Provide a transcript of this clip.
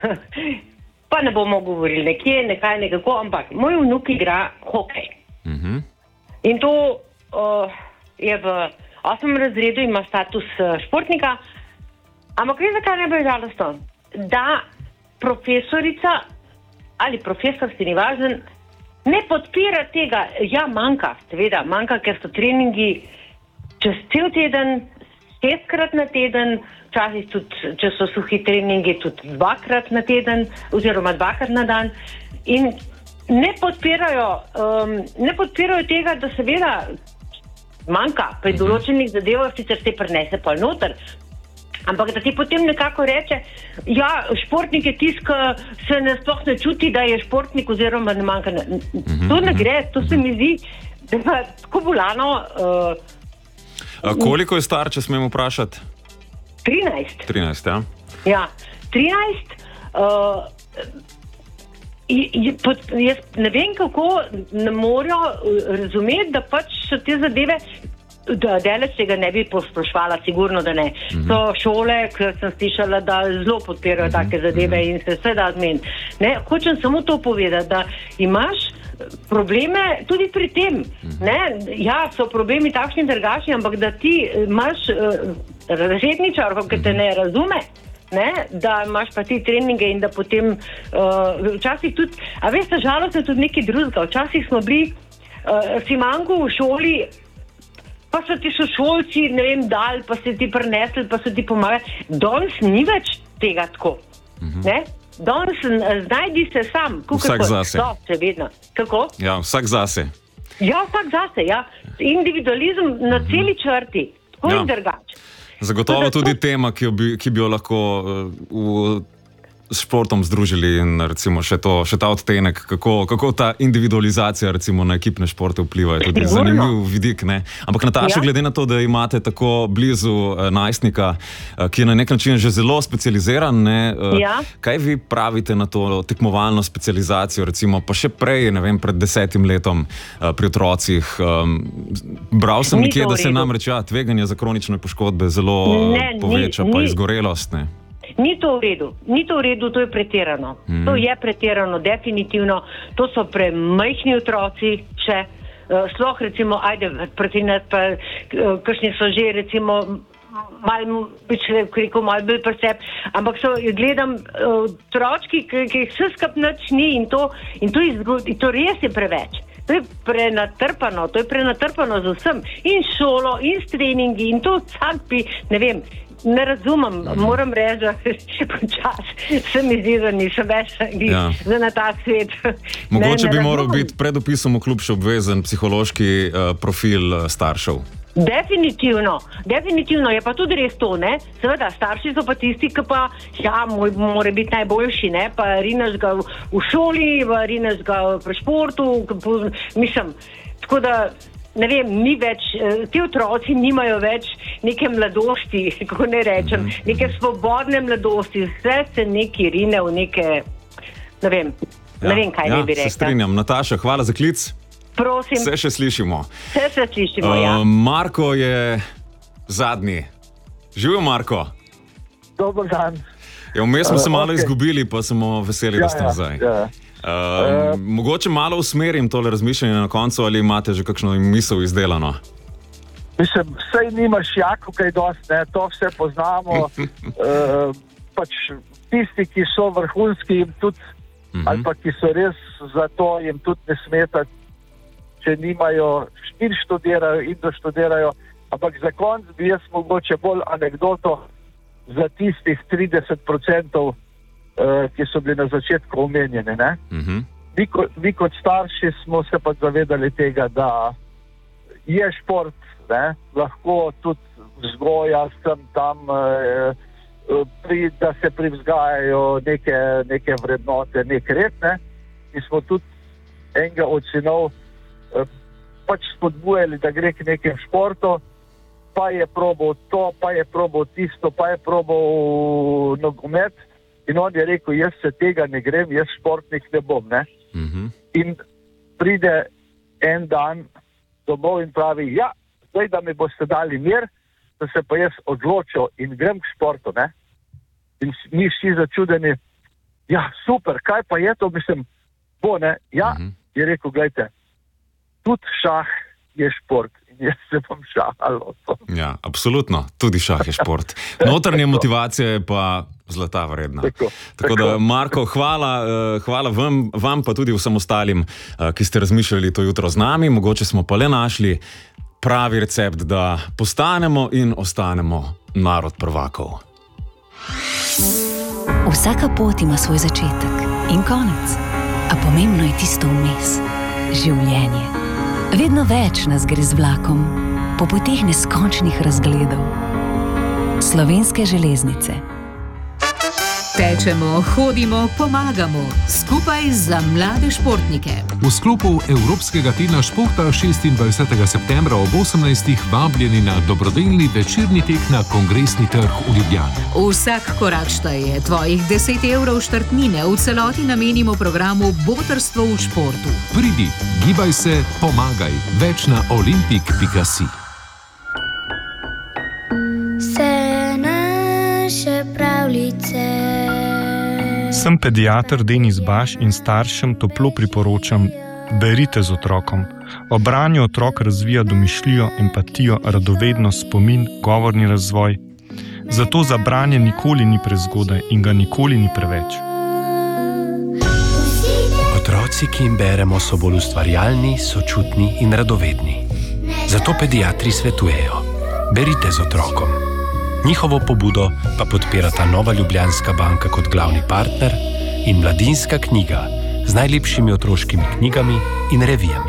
Pa ne bomo govorili nekje, nekako, ampak moj vnuk igra hokej. In to je v 8. razredu, ima status športnika, ampak veš, zakaj ne bi žalostno? Da profesorica ali profesor, si ni važen, ne podpira tega. Ja, manjka, seveda, ker so treningi čez cel teden, 6-krat na teden, včasih tudi, če so suhi treningi, tudi 2-krat na teden, oziroma 2-krat na dan. In ne podpirajo tega, da seveda manjka pri določenih zadevah, sicer se prenese pa noter. Ampak da ti potem nekako reče, ja, športnik je tisk, se sploh ne čuti, da je športnik, oziroma ne manjka. To ne gre, to se mi zdi, da je tako bolano. Koliko je star, če smem vprašati? 13. 13, ja? Ja, 13. Jaz ne vem, kako ne morajo razumeti, da pač so te zadeve, da deleč tega ne bi posprašvala, sigurno, da ne. So šole, ker sem slišala, da zelo podpirajo take zadeve in se vse da zmeniti. Hočem samo to povedati, da imaš probleme tudi pri tem. Ja, so problemi takšni in drugačni, ampak da ti imaš razredničarko, ki te ne razume, da imaš pa ti treninge in da potem včasih tudi, a veste, žalostno je tudi nekaj drugega. Včasih smo bili si manjko v šoli, pa so ti sošolci, ne vem, dal, pa se ti prinesli, pa so ti pomagali. Danes ni več tega tako. Danes znajdi se sam. Vsak zase. Seveda. Kako? Ja, vsak zase. Ja, vsak zase, ja. Individualizem na celi črti. Tako in drugače. Zagotovo tudi tema, ki bi jo lahko s športom združili in recimo še ta odtenek, kako ta individualizacija recimo na ekipne športe vpliva, je tudi zanimiv vidik, ne? Ampak Nataša, glede na to, da imate tako blizu najstnika, ki je na nek način že zelo specializiran, ne? Kaj vi pravite na to tekmovalno specializacijo, recimo pa še prej, ne vem, pred 10 letom pri otrocih? Bral sem nekje, da se namreč tveganje za kronične poškodbe zelo poveča, pa izgorelost, ne? Ni to v redu, to je pretirano. To je pretirano, definitivno. To so premajhni otroci še. Sploh recimo, proti nas pa, kakšni so že recimo malo bolj presep, ampak gledam otročki, ki jih vse skup nič ni in to res je preveč. To je prenatrpano z vsem. In šolo, in s treningi, in to sam ne vem. Ne razumem, moram reči, da počasi se mi zdi, da nisem več za na ta svet. Mogoče bi moral biti pred vpisom v klub še obvezen psihološki profil staršev. Definitivno je pa tudi res to, ne? Seveda, starši so pa tisti, ki pa, mora biti najboljši, ne? Pa rineš ga v šoli, rineš ga pri športu, mislim, tako da ne vem, ni več, ti otroci nimajo več neke mladosti, kako ne rečem, neke svobodne mladosti, vse se neki rine v neke, ne vem kaj ne bi rekla. Se strinjam. Nataša, hvala za klic. Prosim. Se še slišimo. Ja. Marko je zadnji. Živijo, Marko. Dober dan. Vmes smo se malo izgubili, pa smo veseli, da ste nazaj. Mogoče malo usmerim tole razmišljanje na koncu, ali imate že kakšno misel izdelano? Mislim, sej nimaš jako kaj dosti, to vse poznamo. Pač tisti, ki so vrhunski, jim tudi, ali pa ki so res za to, jim tudi ne smeta, če nimajo, in študirajo in doštudirajo. Ampak za konc bi jaz mogoče bolj anekdoto za tistih 30%, ki so bili na začetku omenjeni. Mi kot starši smo se pa zavedali tega, da je šport, lahko tudi vzgoja sem tam, da se privzgajajo neke vrednote, nek red. Mi smo tudi enega od sinov pač spodbujali, da gre k nekem športu, pa je probal to, pa je probal tisto, pa je probal nogomet. In on je rekel, jaz se tega ne grem, jaz športnik ne bom. In pride en dan domov in pravi, zdaj, da mi boste dali mir, da se pa jaz odločil in grem k športu. In mi vsi začudeni, ja, super, kaj pa je to, mislim, bo, ne? Ja, je rekel, gledajte, tudi šah je šport. Jaz se bom šahal. Ja, absolutno, tudi šah je šport. Notranja motivacija je pa zlata vredna. Tako da, Marko, hvala vam pa tudi vsem ostalim, ki ste razmišljali to jutro z nami. Mogoče smo pa le našli pravi recept, da postanemo in ostanemo narod prvakov. Vsaka pot ima svoj začetek in konec, a pomembno je tisto vmes, življenje. Vedno več nas gre z vlakom, po poteh neskončnih razgledov. Slovenske železnice. Tečemo, hodimo, pomagamo. Skupaj za mlade športnike. V sklopu Evropskega tedna športa 26. septembra ob 18. vabljeni na dobrodelni večerni tek na Kongresni trg v Ljubljani. Vsak korak šteje. Tvojih 10 evrov štartnine v celoti namenimo programu Botrstvo v športu. Pridi, gibaj se, pomagaj. Več na olimpik.si. Sem pediater Denis Baš in staršem toplo priporočam, berite z otrokom. Ob branju otrok razvija domišljijo, empatijo, radovednost, spomin, govorni razvoj. Zato za branje nikoli ni prezgodaj in ga nikoli ni preveč. Otroci, ki jim beremo, so bolj ustvarjalni, sočutni in radovedni. Zato pediatri svetujejo, berite z otrokom. Njihovo pobudo pa podpirata Nova Ljubljanska banka kot glavni partner in Mladinska knjiga z najlepšimi otroškimi knjigami in revijami.